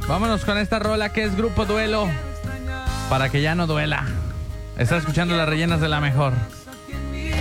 Vámonos con esta rola que es Grupo Duelo, para que ya no duela. Estás escuchando Las Rellenas de la Mejor.